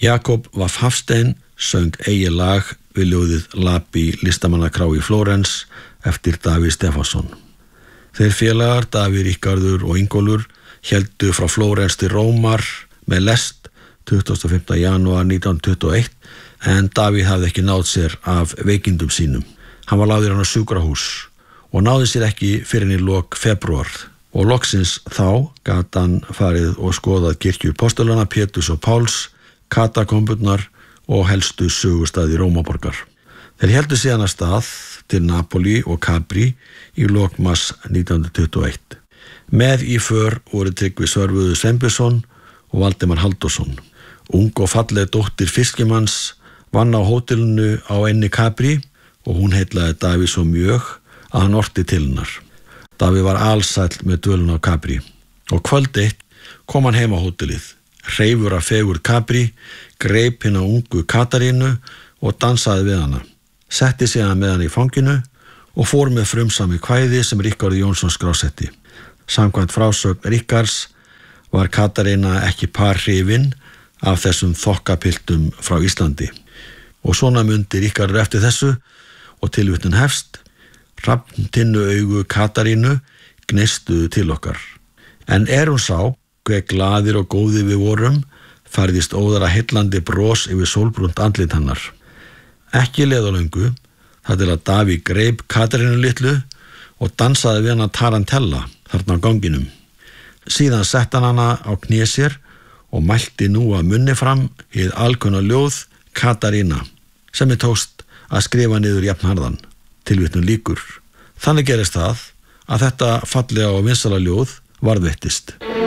Jakob Vaff Hafstein söng eigið lag við ljóðið Lapi listamannakrá í Flórens eftir Davíð Stefánsson. Þeir félagar, Davíð, Ríkharður og Ingólfur, héldu frá Flórens til Rómar með lest 25. janúar 1921 en Davíð hafði ekki náð sér af veikindum sínum. Hann var lagður á sjúkrahús og náði sér ekki fyrr en í lok febrúar og loksins þá gat hann farið og skoðað kirkjur postulana Péturs og Páls, katakomburnar og helstu sögustaði Rómaborgar. Þeir héldu síðan að stað til Napoli og Capri í lok mars 1921. Með í för voru Tryggvi Sörvuður Sveinbjörnsson og Valdimar Halldórsson. Ung og falleg dóttir fiskimanns vann á hótelinu á eynni Capri og hún heillaði Davíð svo mjög að hann orti til hennar. Davíð var alsæll með dvöluna á Capri og kvöld eitt kom hann heim á hótelið, hreifur af fegurð Capri, greip hina ungu Katarínu og dansaði við hana, setti sig hann með hann í fanginu og fór með frumsami kvæði sem Ríkharður Jónsson skrásetti. Samkvæmt frásögn Ríkharðs var Katarína ekki par hrifin af þessum þokkapiltum frá Íslandi. Og svona mundi Ríkharður eftir þessu og tilvitnun hefst: Hrafntinnu augu Katarínu gneistuðu til okkar. En hún sá hve glaðir og góðir við vorum, færðist óðara heillandi bros yfir sólbrúnt andlit hennar. Ekki leið á löngu, þar til að Davíð greip Katarínu litlu og dansaði við hana tarantella þarna á ganginum. Síðan sett hann hana á kné sér og mælti nú að munni fram hið alkunna ljóð Katarína, sem tókst að skrifa niður jafnharðan. Tilvitnun lýkur. Þannig gerist það að þetta fallega og vinsæla ljóð varðveittist.